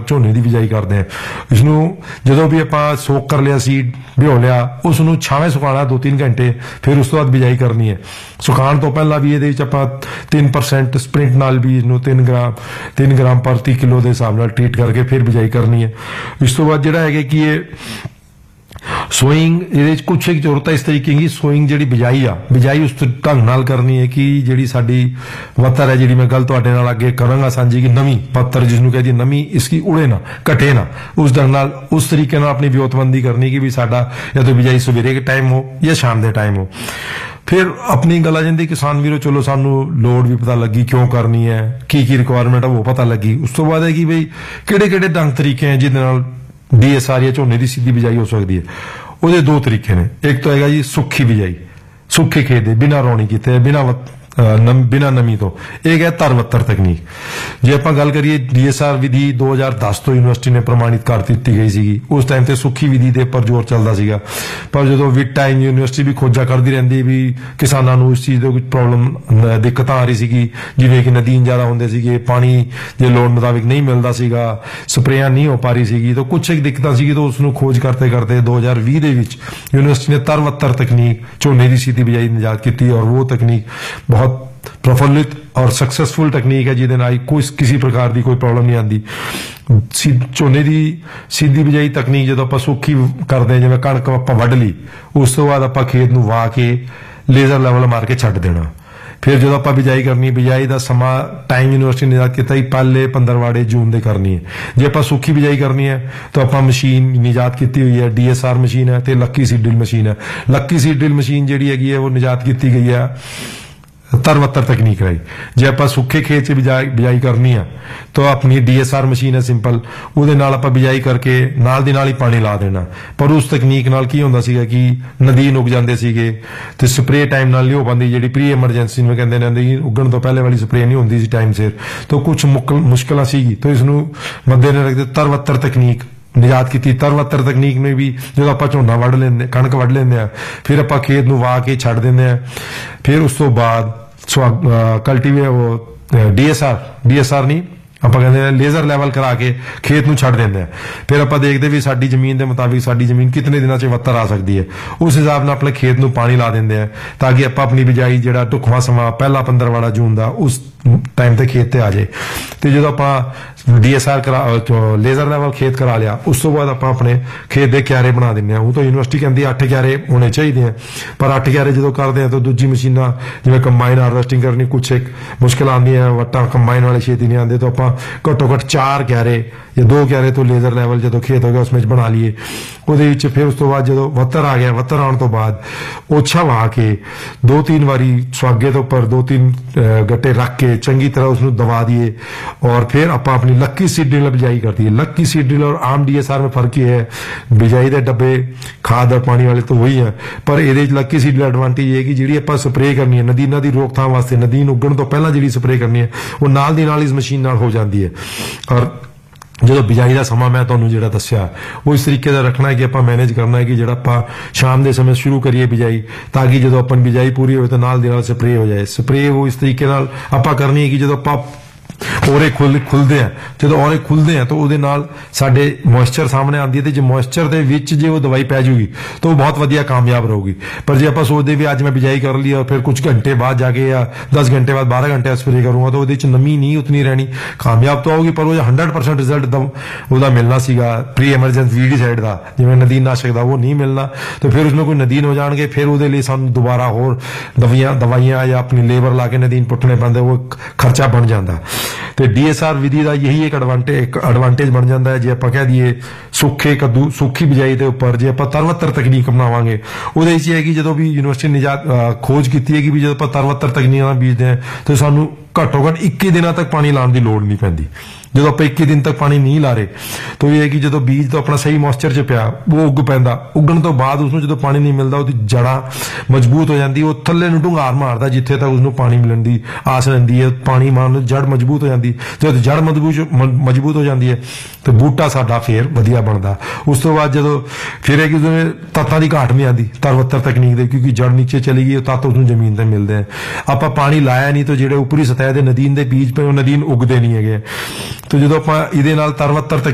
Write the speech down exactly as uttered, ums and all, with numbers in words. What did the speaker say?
ਝੋਨੇ ਦੀ ਬਿਜਾਈ ਕਰਦੇ ਹਾਂ। ਇਸਨੂੰ ਜਦੋਂ ਵੀ ਆਪਾਂ ਸੋਕ ਕਰ ਲਿਆ ਸੀਡ ਭਿਓ ਲਿਆ ਉਸਨੂੰ ਛਾਵੇਂ ਸੁਕਾਉਣਾ ਦੋ ਤਿੰਨ ਘੰਟੇ, ਫਿਰ ਉਸ ਤੋਂ ਬਾਅਦ ਬਿਜਾਈ ਕਰਨੀ ਹੈ। ਸੁਕਾਉਣ ਤੋਂ ਪਹਿਲਾਂ ਵੀ ਇਹਦੇ ਵਿੱਚ ਆਪਾਂ ਤਿੰਨ ਪਰਸੈਂਟ ਸਪ੍ਰਿੰਟ ਨਾਲ ਵੀ ਇਹਨੂੰ ਤਿੰਨ ਗ੍ਰਾਮ ਤਿੰਨ ਗ੍ਰਾਮ ਪ੍ਰਤੀ ਕਿਲੋ ਦੇ ਹਿਸਾਬ ਨਾਲ ਟ੍ਰੀਟ ਕਰਕੇ ਫਿਰ ਬਿਜਾਈ ਕਰਨੀ ਹੈ। ਇਸ ਤੋਂ ਬਾਅਦ ਜਿਹੜਾ ਹੈਗਾ ਕਿ ਇਹ ਸੋਇੰਗ ਇਹਦੇ ਚ ਕੁਛ ਇੱਕ ਜ਼ਰੂਰਤ ਹੈ ਇਸ ਤਰੀਕੇ ਦੀ ਸੋਇੰਗ ਜਿਹੜੀ ਬਿਜਾਈ ਆ ਬਿਜਾਈ ਉਸ ਢੰਗ ਨਾਲ ਕਰਨੀ ਹੈ ਕਿ ਜਿਹੜੀ ਸਾਡੀ ਵੱਤਰ ਹੈ, ਜਿਹੜੀ ਮੈਂ ਗੱਲ ਤੁਹਾਡੇ ਨਾਲ ਅੱਗੇ ਕਰਾਂਗਾ ਸਾਂਝੀ, ਕਿ ਨਵੀਂ ਪੱਤਰ ਜਿਸਨੂੰ ਕਹਿੰਦੀ ਨਵੀਂ ਇਸकी ਉੜੇ ਨਾ ਘਟੇ ਨਾ, ਉਸ ਢੰਗ ਨਾਲ ਉਸ ਤਰੀਕੇ ਨਾਲ ਆਪਣੀ ਵਿਉਤਬੰਦੀ ਕਰਨੀ ਕਿ ਵੀ ਸਾਡਾ ਜਾਂ ਤਾਂ ਬਿਜਾਈ ਸਵੇਰੇ ਕੇ ਟਾਈਮ ਹੋ ਜਾਂ ਸ਼ਾਮ ਦੇ ਟਾਈਮ ਹੋ। ਫਿਰ ਆਪਣੀ ਗੱਲ ਆ ਜਾਂਦੀ ਕਿਸਾਨ ਵੀਰੋ, ਚਲੋ ਸਾਨੂੰ ਲੋੜ ਵੀ ਪਤਾ ਲੱਗੀ ਕਿਉਂ ਕਰਨੀ ਹੈ, ਕੀ ਕੀ ਰਿਕੁਆਇਰਮੈਂਟ ਹੈ ਉਹ ਪਤਾ ਲੱਗੀ। ਉਸ ਤੋਂ ਬਾਅਦ ਹੈ ਕਿ ਬਈ ਕਿਹੜੇ ਕਿਹੜੇ ਢੰਗ ਤਰੀਕੇ ਹੈ ਜਿਹਦੇ ਨਾਲ ਡੀ ਐਸ ਆਰ ਜਾਂ ਝੋਨੇ ਦੀ ਸਿੱਧੀ ਬਿਜਾਈ ਹੋ ਸਕਦੀ ਹੈ। ਉਹਦੇ ਦੋ ਤਰੀਕੇ ਨੇ। ਇੱਕ ਤਾਂ ਹੈਗਾ ਜੀ ਸੁੱਖੀ ਬਿਜਾਈ, ਸੁੱਕੇ ਖੇਤ ਦੇ ਬਿਨਾਂ ਰੌਣੀ ਕੀਤੇ ਬਿਨਾਂ ਬਿਨਾਂ ਨਮੀ ਤੋਂ, ਇਹ ਹੈ ਤਰ ਵੱਤਰ ਤਕਨੀਕ। ਜੇ ਆਪਾਂ ਗੱਲ ਕਰੀਏ ਡੀ ਐਸ ਆਰ ਵਿਧੀ ਦੋ ਹਜ਼ਾਰ ਦਸ ਤੋਂ ਯੂਨੀਵਰਸਿਟੀ ਨੇ ਪ੍ਰਮਾਣਿਤ ਕਰ ਦਿੱਤੀ ਗਈ ਸੀਗੀ। ਉਸ ਟਾਈਮ ਤੇ ਸੁੱਖੀ ਵਿਧੀ ਦੇ ਉੱਪਰ ਜ਼ੋਰ ਚੱਲਦਾ ਸੀਗਾ, ਪਰ ਜਦੋਂ ਵਿਦ ਟਾਈਮ ਯੂਨੀਵਰਸਿਟੀ ਵੀ ਖੋਜਾਂ ਕਰਦੀ ਰਹਿੰਦੀ ਵੀ ਕਿਸਾਨਾਂ ਨੂੰ ਇਸ ਚੀਜ਼ ਦੇ ਕੁਝ ਪ੍ਰੋਬਲਮ ਦਿੱਕਤਾਂ ਆ ਰਹੀ ਸੀਗੀ, ਜਿਵੇਂ ਕਿ ਨਦੀਨ ਜ਼ਿਆਦਾ ਹੁੰਦੇ ਸੀਗੇ, ਪਾਣੀ ਜੇ ਲੋੜ ਮੁਤਾਬਿਕ ਨਹੀਂ ਮਿਲਦਾ ਸੀਗਾ, ਸਪਰੇਆਂ ਨਹੀਂ ਹੋ ਪਾ ਰਹੀ ਸੀਗੀ, ਤਾਂ ਕੁਛ ਇੱਕ ਦਿੱਕਤਾਂ ਸੀਗੀ। ਤਾਂ ਉਸ ਨੂੰ ਖੋਜ ਕਰਦੇ ਕਰਦੇ ਦੋ ਹਜ਼ਾਰ ਵੀਹ ਦੇ ਵਿੱਚ ਯੂਨੀਵਰਸਿਟੀ ਨੇ ਤਰ ਵੱਤਰ ਤਕਨੀਕ ਝੋਨੇ ਦੀ ਸਿੱਧੀ ਬਿਜਾਈ ਨਿਜਾਤ ਕੀਤੀ, ਔਰ ਉਹ ਤਕਨੀਕ ਬਹੁਤ प्रफुल्लित और सक्सेसफुल तकनीक है जिहदे नाल कोई किसी प्रकार की कोई प्रॉब्लम नहीं आती। ਝੋਨੇ ਦੀ ਸਿੱਧੀ ਬਿਜਾਈ ਤਕਨੀਕ ਜਦੋਂ ਆਪਾਂ ਸੁੱਕੀ ਕਰਦੇ ਹਾਂ, ਜਿਵੇਂ ਕਣਕ ਆਪਾਂ ਵੱਢ ਲਈ, ਉਸ ਤੋਂ ਬਾਅਦ ਆਪਾਂ ਖੇਤ ਨੂੰ ਵਾਹ ਕੇ ਲੇਜ਼ਰ ਲੈਵਲ ਮਾਰ ਕੇ ਛੱਡ ਦੇਣਾ। ਫਿਰ ਜਦੋਂ ਆਪਾਂ ਬਿਜਾਈ ਕਰਨੀ, ਬਿਜਾਈ ਦਾ ਸਮਾਂ ਟਾਈਮ ਯੂਨੀਵਰਸਿਟੀ ਨੇ ਨਿਰਧਾਰਿਤ ਕੀਤਾ ਹੀ ਪਹਿਲੇ ਪੰਦਰਵਾੜੇ ਜੂਨ ਦੇ ਕਰਨੀ ਹੈ। ਜੇ ਆਪਾਂ ਸੁੱਕੀ ਬਿਜਾਈ ਕਰਨੀ ਹੈ ਤਾਂ ਆਪਾਂ ਮਸ਼ੀਨ ਨਿਜਾਤ ਕੀਤੀ ਹੋਈ ਹੈ, ਡੀ ਐਸ ਆਰ ਮਸ਼ੀਨ ਹੈ ਤੇ ਲੱਕੀ ਸੀਡ ਡਰਿਲ ਮਸ਼ੀਨ ਹੈ। ਲੱਕੀ ਸੀਡ ਡਰਿਲ ਮਸ਼ੀਨ ਜਿਹੜੀ ਹੈਗੀ ਹੈ ਉਹ ਨਿਜਾਤ ਕੀਤੀ ਗਈ ਹੈ तर वत्तर तकनीक रही। जे आप सुखे खेत च बिजाई बिजाई करनी है तो अपनी डी एस आर मशीन है सिंपल, ਉਹਦੇ ਨਾਲ ਆਪਾਂ ਬਿਜਾਈ ਕਰਕੇ ਨਾਲ ਦੀ ਨਾਲ ਹੀ ਪਾਣੀ ਲਾ ਦੇਣਾ। ਪਰ ਉਸ ਤਕਨੀਕ ਨਾਲ ਕੀ ਹੁੰਦਾ ਸੀਗਾ ਕਿ ਨਦੀਨ ਉੱਗ ਜਾਂਦੇ ਸੀਗੇ ਤੇ ਸਪਰੇ ਟਾਈਮ ਨਾਲ ਨਹੀਂ ਹੋ ਪਾਉਂਦੀ, ਜਿਹੜੀ ਪ੍ਰੀ ਐਮਰਜੈਂਸੀ ਨੂੰ ਕਹਿੰਦੇ ਨੇ, ਨਦੀਨ ਉੱਗਣ ਤੋਂ ਪਹਿਲੇ ਵਾਲੀ ਸਪਰੇ ਨਹੀਂ ਹੁੰਦੀ ਸੀ ਟਾਈਮ ਸਿਰ, ਤਾਂ ਕੁਝ ਮੁਸ਼ਕਲਾਂ ਸੀਗੀ। ਤਾਂ ਇਸ ਨੂੰ ਮੱਦੇਨਜ਼ਰ ਰੱਖਦੇ ਤਰ ਵੱਤਰ ਤਕਨੀਕ ਨਿਜਾਤ ਕੀਤੀ। ਤਰ ਵੱਤਰ ਤਕਨੀਕ ਨੇ ਵੀ ਜਦੋਂ ਆਪਾਂ ਝੋਨਾ ਵੱਢ ਲੈਂਦੇ, ਕਣਕ ਵੱਢ ਲੈਂਦੇ ਆ, ਫਿਰ ਆਪਾਂ ਖੇਤ ਨੂੰ ਵਾਹ ਕੇ ਛੱਡ ਦਿੰਦੇ ਆ। ਫਿਰ ਉਸ ਤੋਂ ਬਾਅਦ ਕਲਟੀਵੇ ਉਹ D S R D S R ਨਹੀਂ ਆਪਾਂ ਕਹਿੰਦੇ ਆ ਲੇਜ਼ਰ ਲੈਵਲ ਕਰਾ ਕੇ ਖੇਤ ਨੂੰ ਛੱਡ ਦਿੰਦੇ ਆ। ਫਿਰ ਆਪਾਂ ਦੇਖਦੇ ਵੀ ਸਾਡੀ ਜ਼ਮੀਨ ਦੇ ਮੁਤਾਬਿਕ ਸਾਡੀ ਜ਼ਮੀਨ ਕਿਤਨੇ ਦਿਨਾਂ 'ਚ ਵੱਤਰ ਆ ਸਕਦੀ ਹੈ, ਉਸ ਹਿਸਾਬ ਨਾਲ ਆਪਣੇ ਖੇਤ ਨੂੰ ਪਾਣੀ ਲਾ ਦਿੰਦੇ ਆ ਤਾਂ ਕਿ ਆਪਾਂ ਆਪਣੀ ਬਿਜਾਈ ਜਿਹੜਾ ਢੁਕਵਾਂ ਸਮਾਂ ਪਹਿਲਾ ਪੰਦਰਵਾੜਾ ਜੂਨ ਦਾ ਉਸ ਟਾਈਮ ਤੇ ਖੇਤ ਤੇ ਆ ਜਾਏ। ਤੇ ਜਦੋਂ ਆਪਾਂ ਡੀ ਐਸ ਆਰ ਕਰਾ ਲੇਜ਼ਰ ਲੈਵਲ ਖੇਤ ਕਰਾ ਲਿਆ, ਉਸ ਤੋਂ ਬਾਅਦ ਆਪਾਂ ਆਪਣੇ ਖੇਤ ਦੇ ਕਿਆਰੇ ਬਣਾ ਦਿੰਦੇ ਆ। ਉਹ ਤਾਂ ਯੂਨੀਵਰਸਿਟੀ ਕਹਿੰਦੀ ਅੱਠ ਕਿਆਰੇ ਹੋਣੇ ਚਾਹੀਦੇ ਆ, ਪਰ ਅੱਠ ਕਿਆਰੇ ਜਦੋਂ ਕਰਦੇ ਆ ਤਾਂ ਦੂਜੀ ਮਸ਼ੀਨਾਂ ਜਿਵੇਂ ਕੰਬਾਈਨ ਹਾਰਵੈਸਟਿੰਗ ਕਰਨੀ ਕੁਛ ਇੱਕ ਮੁਸ਼ਕਿਲ ਆਉਂਦੀਆਂ, ਵੱਟਾਂ ਕੰਬਾਈਨ ਵਾਲੇ ਛੇਤੀ ਨਹੀਂ ਆਉਂਦੇ, ਤਾਂ ਆਪਾਂ ਘੱਟੋ ਘੱਟ ਚਾਰ ਕਿਆਰੇ ਜਾਂ ਦੋ ਕਿਆਰੇ ਤੋਂ ਲੇਜ਼ਰ ਲੈਵਲ ਜਦੋਂ ਖੇਤ ਹੋ ਗਿਆ ਉਸ ਵਿੱਚ ਬਣਾ ਲਈਏ। ਉਹਦੇ ਵਿੱਚ ਫਿਰ ਉਸ ਤੋਂ ਬਾਅਦ ਜਦੋਂ ਵੱਤਰ ਆ ਗਿਆ, ਵੱਤਰ ਆਉਣ ਤੋਂ ਬਾਅਦ ਓਛਾ ਵਾ ਕੇ ਦੋ ਤਿੰਨ ਵਾਰੀ ਸੁਹਾਗੇ ਤੋਂ ਉੱਪਰ ਦੋ ਤਿੰਨ ਗੱਟੇ ਰੱਖ ਕੇ ਚੰਗੀ ਤਰ੍ਹਾਂ ਉਸਨੂੰ ਦਬਾ ਦਈਏ। ਔਰ फिर आप अपनी लक्की सीड ड्रिल बिजाई करती है। लक्की सीड ड्रिल और आम डी एस आर में फर्क ये है, बिजाई के डब्बे खाद और पानी वाले तो वही है, पर ये लक्की सीड ड्रिल एडवांटेज ये कि जी आप स्प्रे करनी है नदीना की रोकथाम वास्ते, नदीन उगण तो पहला जी स्प्रे करनी है वो नाल दी नाल इस मशीन नाल हो जाती है। और जो बिजाई का समा मैं तुहानूं जिहड़ा दस्सिया वो इस तरीके का रखना है कि आप मैनेज करना है कि जिहड़ा आप शाम के समय शुरू करिए बिजाई, ताकि जो अपन बिजाई पूरी हो तो नाल दी नाल स्प्रे हो जाए। स्प्रे वो इस तरीके नाल आपां करनी है कि जो आप ਔਰੇ ਖੁੱਲ ਖੁੱਲਦੇ ਆ, ਜਦੋਂ ਔਰੇ ਖੁੱਲਦੇ ਆ ਤਾਂ ਉਹਦੇ ਨਾਲ ਸਾਡੇ ਮੋਇਸਚਰ ਸਾਹਮਣੇ ਆਉਂਦੀ ਹੈ ਤੇ ਜੇ ਮੋਇਸਚਰ ਦੇ ਵਿੱਚ ਜੇ ਉਹ ਦਵਾਈ ਪੈ ਜੂਗੀ ਤਾਂ ਉਹ ਬਹੁਤ ਵਧੀਆ ਕਾਮਯਾਬ ਰਹੂਗੀ। ਪਰ ਜੇ ਆਪਾਂ ਸੋਚਦੇ ਵੀ ਅੱਜ ਮੈਂ ਬਿਜਾਈ ਕਰ ਲਈ ਔਰ ਫਿਰ ਕੁਝ ਘੰਟੇ ਬਾਅਦ ਜਾ ਕੇ ਜਾਂ ਦਸ ਘੰਟੇ ਬਾਅਦ ਬਾਰਾਂ ਘੰਟੇ ਸਪਰੇ ਕਰੂੰਗਾ ਤਾਂ ਉਹਦੇ ਵਿੱਚ ਨਮੀ ਨਹੀਂ ਉਤਨੀ ਰਹਿਣੀ, ਕਾਮਯਾਬ ਤਾਂ ਆਊਗੀ ਪਰ ਉਹ ਹੰਡਰਡ ਪਰਸੈਂਟ ਰਿਜ਼ਲਟ ਉਹਦਾ ਮਿਲਣਾ ਸੀਗਾ ਪ੍ਰੀ ਐਮਰਜੈਂਸੀ ਵੀਡੀਸਾਈਡ ਦਾ ਜਿਵੇਂ ਨਦੀਨ ਨਾਸ਼ਕ ਦਾ ਉਹ ਨਹੀਂ ਮਿਲਣਾ। ਤਾਂ ਫਿਰ ਉਸਨੂੰ ਕੋਈ ਨਦੀਨ ਹੋ ਜਾਣਗੇ, ਫਿਰ ਉਹਦੇ ਲਈ ਸਾਨੂੰ ਦੁਬਾਰਾ ਹੋਰ ਦਵਾਈਆਂ ਦਵਾਈਆਂ ਜਾਂ ਆਪਣੀ ਲੇਬਰ ਲਾ ਕੇ ਨਦੀਨ ਪੁੱਟਣੇ ਪੈਂਦੇ, ਉਹ ਖਰਚਾ ਬਣ ਜਾਂਦਾ। ਤੇ ਡੀ ਐਸ ਆਰ ਵਿਧੀ ਦਾ ਯਹੀ ਇੱਕ ਐਡਵਾਂਟੇਜ ਇੱਕ ਐਡਵਾਂਟੇਜ ਬਣ ਜਾਂਦਾ ਹੈ। ਜੇ ਆਪਾਂ ਕਹਿ ਦਈਏ ਸੁੱਖੇ ਕੱਦੂ ਸੁੱਖੀ ਬਿਜਾਈ ਦੇ ਉੱਪਰ ਜੇ ਆਪਾਂ ਤਰਵੱਤਰ ਤਕਨੀਕ ਅਪਣਾਵਾਂਗੇ, ਉਹਦੇ ਵਿੱਚ ਇਹ ਹੈ ਕਿ ਜਦੋਂ ਵੀ ਯੂਨੀਵਰਸਿਟੀ ਨੇ ਖੋਜ ਕੀਤੀ ਹੈ ਕਿ ਵੀ ਜਦੋਂ ਆਪਾਂ ਤਰਵੱਤਰ ਤਕਨੀਕਾਂ ਨਾਲ ਬੀਜਦੇ ਹਾਂ ਤਾਂ ਸਾਨੂੰ ਘੱਟੋ ਘੱਟ ਇੱਕੀ ਦਿਨਾਂ ਤੱਕ ਪਾਣੀ ਲਾਉਣ ਦੀ ਲੋੜ ਨਹੀਂ ਪੈਂਦੀ। ਜਦੋਂ ਆਪਾਂ ਇੱਕੀ ਦਿਨ ਤੱਕ ਪਾਣੀ ਨਹੀਂ ਲਾ ਰਹੇ ਤਾਂ ਇਹ ਹੈ ਕਿ ਜਦੋਂ ਬੀਜ ਤੋਂ ਆਪਣਾ ਸਹੀ ਮੋਇਸਚਰ 'ਚ ਪਿਆ ਉਹ ਉੱਗ ਪੈਂਦਾ, ਉੱਗਣ ਤੋਂ ਬਾਅਦ ਉਸਨੂੰ ਜਦੋਂ ਪਾਣੀ ਨਹੀਂ ਮਿਲਦਾ ਉਹਦੀ ਜੜ੍ਹਾਂ ਮਜ਼ਬੂਤ ਹੋ ਜਾਂਦੀ, ਉਹ ਥੱਲੇ ਨੂੰ ਢੁੰਗਾਰ ਮਾਰਦਾ ਜਿੱਥੇ ਤੱਕ ਉਸਨੂੰ ਪਾਣੀ ਮਿਲਣ ਦੀ ਆਸ ਰਹਿੰਦੀ ਹੈ, ਪਾਣੀ ਮਾਰਨ ਨੂੰ ਜੜ੍ਹ ਮਜ਼ਬੂਤ ਹੋ ਜਾਂਦੀ। ਜਦੋਂ ਜੜ੍ਹ ਮਜ਼ਬੂਤ ਮਜ਼ਬੂਤ ਹੋ ਜਾਂਦੀ ਹੈ ਤਾਂ ਬੂਟਾ ਸਾਡਾ ਫੇਰ ਵਧੀਆ ਬਣਦਾ। ਉਸ ਤੋਂ ਬਾਅਦ ਜਦੋਂ ਫਿਰ ਹੈ ਕਿ ਜਿਵੇਂ ਤੱਤਾਂ ਦੀ ਘਾਟ ਨਹੀਂ ਆਉਂਦੀ ਤਰਵੱਤਰ ਤਕਨੀਕ ਦੇ, ਕਿਉਂਕਿ ਜੜ੍ਹ ਨੀਚੇ ਚਲੀ ਗਈ, ਤੱਤ ਉਸਨੂੰ ਜ਼ਮੀਨ ਤੇ ਮਿਲਦੇ ਆ। ਆਪਾਂ ਪਾਣੀ ਲਾਇਆ ਨਹੀਂ ਤਾਂ ਜਿਹੜੇ ਉੱਪਰੀ ਸਤਹ ਦੇ ਨਦੀਨ ਦੇ ਬੀਜ ਪਏ ਉਹ ਨਦੀਨ ਉੱਗਦੇ ਨਹੀਂ ਹੈਗੇ। तो जो आप ये तरवत्तर